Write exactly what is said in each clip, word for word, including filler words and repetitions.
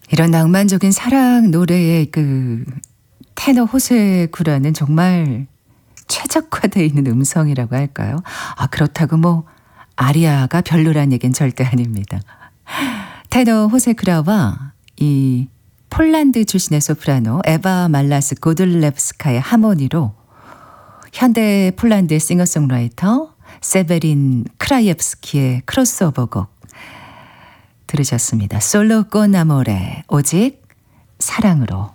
이런 낭만적인 사랑 노래의 그 테너 호세 구라는 정말 최적화되어 있는 음성이라고 할까요? 아, 그렇다고 뭐 아리아가 별로란 얘기는 절대 아닙니다. 테너 호세 구라와 이 폴란드 출신의 소프라노 에바 말라스 고들렙스카의 하모니로 현대 폴란드의 싱어송라이터 세베린 크라이옙스키의 크로스오버곡 들으셨습니다. 솔로 con amore, 오직 사랑으로.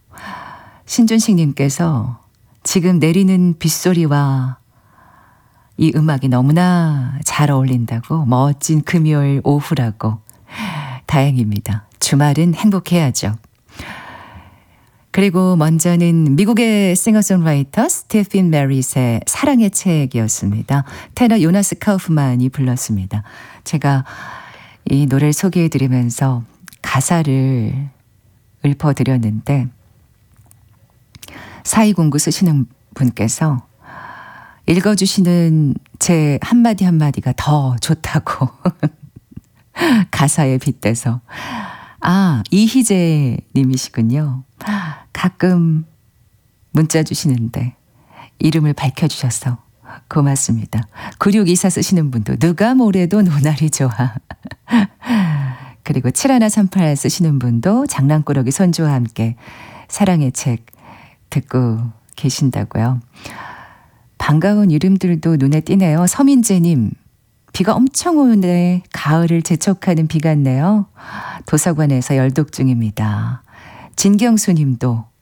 신준식님께서 지금 내리는 빗소리와 이 음악이 너무나 잘 어울린다고 멋진 금요일 오후라고. 다행입니다. 주말은 행복해야죠. 그리고 먼저는 미국의 싱어송라이터 스티븐 메릿의 사랑의 책이었습니다. 테너 요나스 카우프만이 불렀습니다. 제가 이 노래를 소개해드리면서 가사를 읊어드렸는데 사이공구 쓰시는 분께서 읽어주시는 제 한마디 한마디가 더 좋다고 가사에 빗대서. 아, 이희재 님이시군요. 가끔 문자 주시는데 이름을 밝혀주셔서 고맙습니다. 구육이사 쓰시는 분도 누가 뭐래도 노날이 좋아. 그리고 칠일삼팔 쓰시는 분도 장난꾸러기 손주와 함께 사랑의 책 듣고 계신다고요. 반가운 이름들도 눈에 띄네요. 서민재님, 비가 엄청 오는데 가을을 재촉하는 비 같네요. 도서관에서 열독 중입니다. 진경수님도